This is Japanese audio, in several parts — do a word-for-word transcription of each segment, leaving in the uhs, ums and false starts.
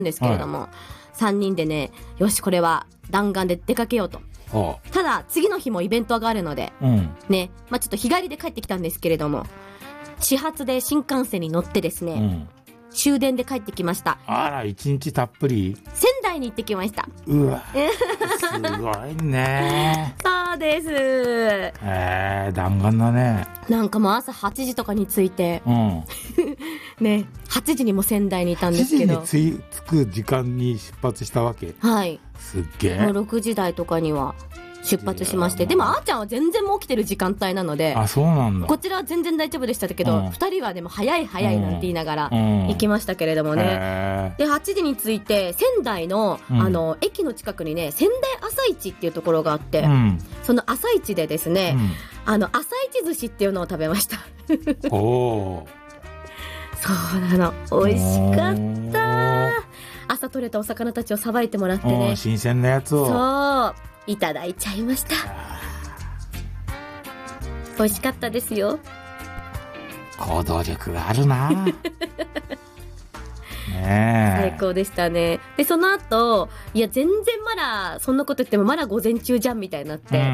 ですけれども、はい、さんにんでね、よしこれは弾丸で出かけようと。ただ次の日もイベントがあるので、うん、ね、まあ、ちょっと日帰りで帰ってきたんですけれども、始発で新幹線に乗ってですね、うん、終電で帰ってきました。 あら、一日たっぷり仙台に行ってきました。 うわすごいねそうです。 えー、弾丸だね。 なんかもう朝はちじとかに着いて、うん、ね、はちじにも仙台にいたんですけど、 はちじに着く時間に出発したわけ。 はい、 すっげえ。 もうろくじ台とかには出発しまして、でもあーちゃんは全然もう起きてる時間帯なので、 あ、そうなんだ。 こちらは全然大丈夫でしたけど、うん、ふたりはでも早い早いなんて言いながら行きましたけれどもね、うん、ではちじに着いて仙台の、うん、あの駅の近くにね、仙台朝市っていうところがあって、うん、その朝市でですね、うん、あの朝市寿司っていうのを食べましたおそうなの、美味しかった。朝取れたお魚たちをさばいてもらってね、 新鮮なやつをそういただいちゃいました。美味しかったですよ。 行動力があるなねえ、最高でしたね。でその後、いや全然まだそんなこと言ってもまだ午前中じゃんみたいになって、うんうんうん、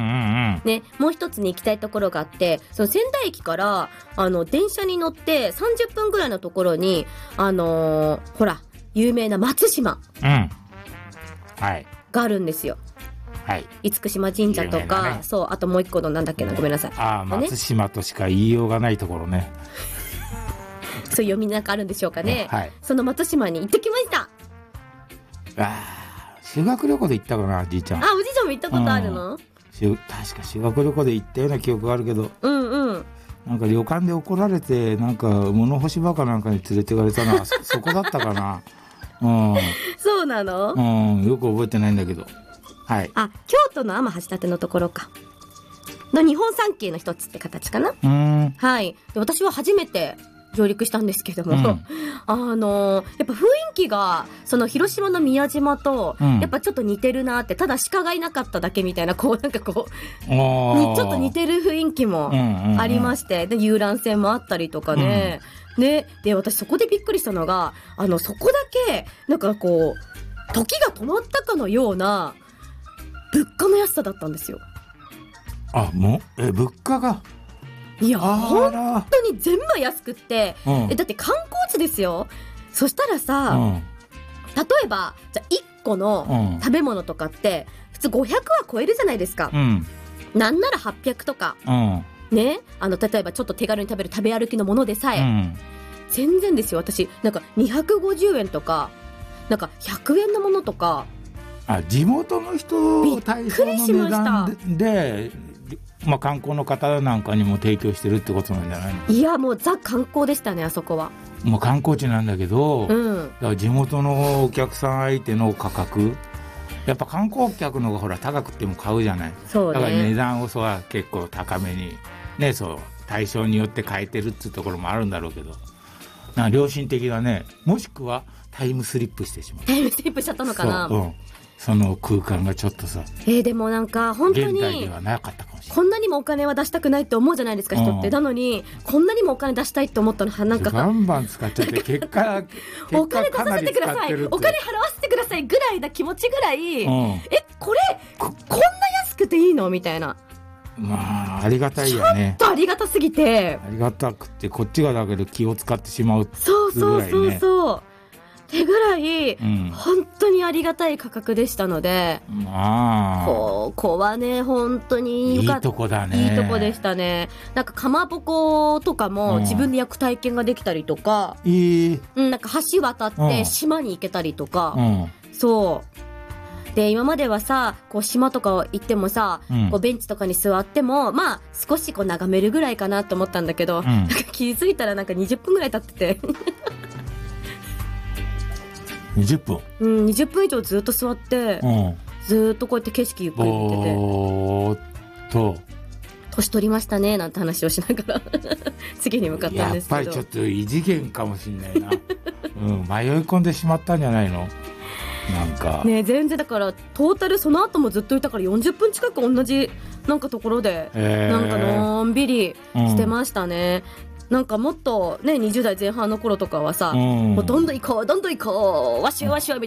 ね、もう一つに行きたいところがあって、その仙台駅からあの電車に乗ってさんじゅっぷんぐらいのところに、あのー、ほら有名な松島、うん、はい、があるんですよ。はい、厳島神社とか、ね、そう、あともう一個のなんだっけな、ごめんなさい。 ああ、松島としか言いようがないところねそう読みなんかあるんでしょうかね、はい、その松島に行ってきました。 あ、修学旅行で行ったかな、じいちゃん。 あ、おじいちゃんも行ったことあるの、うん、 確か修学旅行で行ったような記憶があるけど、 うんうん、 なんか旅館で怒られて、なんか物干し場かなんかに連れてかれたのはそ, そこだったかな、うん、 そうなの、 うん、よく覚えてないんだけど、はい、 あ、京都の天橋立のところかの日本三景の一つって形かな。 うん、 はい、で私は初めて上陸したんですけども、うん、あのー、やっぱ雰囲気がその広島の宮島とやっぱちょっと似てるなって、ただ鹿がいなかっただけみたいな、こうなんかこうにちょっと似てる雰囲気もありまして、で遊覧船もあったりとかね、うん、ね、で私そこでびっくりしたのが、あのそこだけなんかこう時が止まったかのような物価の安さだったんですよ。 あ、もうえ物価が、 いや本当に全部安くって、うん、えだって観光地ですよ。そしたらさ、うん、例えばじゃいっこの食べ物とかって普通ごひゃくは超えるじゃないですか、うん、なんならはっぴゃくとか、うん、ね、あの例えばちょっと手軽に食べる食べ歩きのものでさえ、うん、全然ですよ。私なんかにひゃくごじゅうえんとかなんかひゃくえんのものとか、 あ、地元の人を対象の値段で、まあ、観光の方なんかにも提供してるってことなんじゃないの。 いやもうザ観光でしたね、あそこは。 もう観光地なんだけど、うん、だから地元のお客さん相手の価格、やっぱ観光客の方がほら高くても買うじゃない。 そうね、 だから値段をそう結構高めにね、そう対象によって変えてるっていうところもあるんだろうけど、なんか良心的だね。もしくはタイムスリップしてしまう。 タイムスリップしちゃったのかな。 そう、うん、その空間がちょっとさ、 えー、でもなんか本当に現代ではなかったかもしれない。 こんなにもお金は出したくないって思うじゃないですか、人って。なのにこんなにもお金出したいって思ったのはなんかバンバン使っちゃって結果お金出させてください、お金払わせてくださいぐらいな気持ちぐらい、うん、えこれ こ, こんな安くていいのみたいな。 まあありがたいよね。 ちょっとありがたすぎて、 ありがたくてこっちがだけど気を使ってしまうってそうそうそうそうってぐらい、うん、本当にありがたい価格でしたので、 まあここはね本当によかった。 いいとこだね。 いいとこでしたね。なんかかまぼことかも自分で焼く体験ができたりとか、 うん、 なんか橋渡って島に行けたりとか、うん、そうで今まではさこう島とか行ってもさ、うん、こうベンチとかに座ってもまあ少しこう眺めるぐらいかなと思ったんだけど、うん、なんか気づいたらなんかにじゅっぷんぐらい経っててにじゅっぷん、 うん、にじゅっぷん以上ずっと座って、うん、ずっとこうやって景色ゆっくり見てて、 おーっと年取りましたねなんて話をしながら次に向かったんですけど、 やっぱりちょっと異次元かもしれないな、うん、迷い込んでしまったんじゃないの。なんかね、全然だからトータルその後もずっといたからよんじゅっぷん近く同じなんかところで、えー、なんかのんびりしてましたね、 なんかもっとねにじゅう代前半の頃とかはさ、 うんもうどんどん行こうどんどん行こうわしゅわしゅわみ